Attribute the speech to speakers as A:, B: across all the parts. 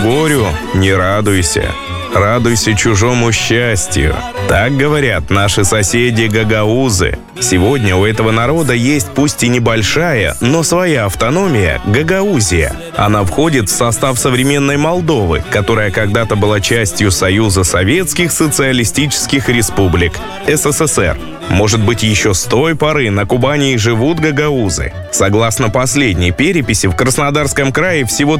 A: горю не радуйся. Радуйся чужому счастью. Так говорят наши соседи гагаузы. Сегодня у этого народа есть пусть и небольшая, но своя автономия – Гагаузия. Она входит в состав современной Молдовы, которая когда-то была частью Союза Советских Социалистических Республик – СССР. Может быть, еще с той поры на Кубани и живут гагаузы. Согласно последней переписи, в Краснодарском крае всего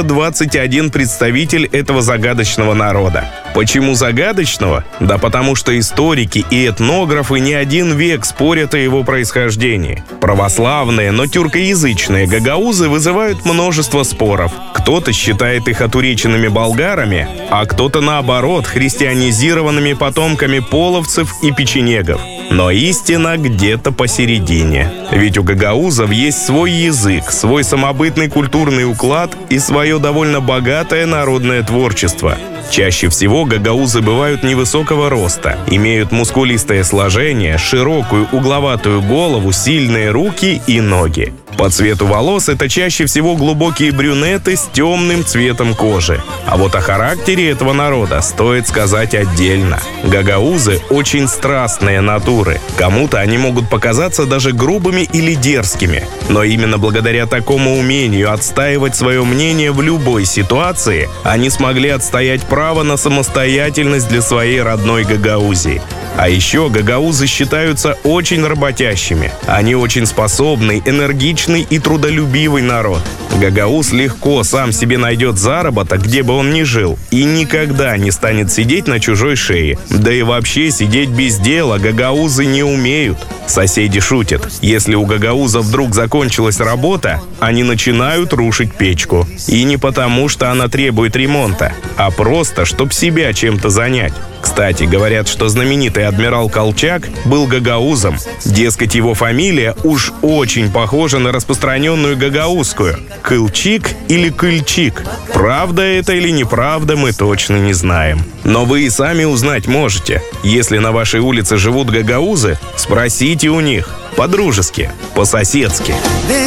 A: 321 представитель этого загадочного народа. Почему загадочного? Да потому что историки и этнографы не один век спорят о его происхождении. Православные, но тюркоязычные гагаузы вызывают множество споров. Кто-то считает их отуреченными болгарами, а кто-то, наоборот, христианизированными потомками половцев и печенегов. Но истина где-то посередине. Ведь у гагаузов есть свой язык, свой самобытный культурный уклад и свое довольно богатое народное творчество. Чаще всего гагаузы бывают невысокого роста, имеют мускулистое сложение, широкую угловатую голову, сильные руки и ноги. По цвету волос это чаще всего глубокие брюнеты с темным цветом кожи. А вот о характере этого народа стоит сказать отдельно. Гагаузы очень страстные натуры. Кому-то они могут показаться даже грубыми или дерзкими. Но именно благодаря такому умению отстаивать свое мнение в любой ситуации, они смогли отстоять право на самостоятельность для своей родной Гагаузии. А еще гагаузы считаются очень работящими. Они очень способный, энергичный и трудолюбивый народ. Гагауз легко сам себе найдет заработок, где бы он ни жил, и никогда не станет сидеть на чужой шее. Да и вообще сидеть без дела гагаузы не умеют. Соседи шутят. Если у гагауза вдруг закончилась работа, они начинают рушить печку. И не потому, что она требует ремонта, а просто, чтобы себя чем-то занять. Кстати, говорят, что знаменитый адмирал Колчак был гагаузом. Дескать, его фамилия уж очень похожа на распространенную гагаузскую. Кылчик или Кыльчик. Правда это или неправда, мы точно не знаем. Но вы и сами узнать можете. Если на вашей улице живут гагаузы, спросите у них. По-дружески, по-соседски.